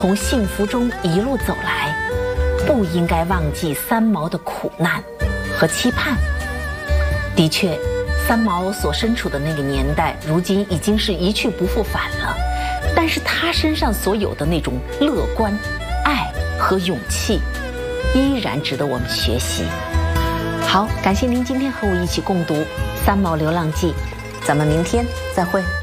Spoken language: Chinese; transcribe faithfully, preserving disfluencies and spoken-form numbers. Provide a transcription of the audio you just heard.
从幸福中一路走来，不应该忘记三毛的苦难和期盼。的确，三毛所身处的那个年代，如今已经是一去不复返了。但是他身上所有的那种乐观、爱和勇气，依然值得我们学习。好，感谢您今天和我一起共读《三毛流浪记》，咱们明天再会。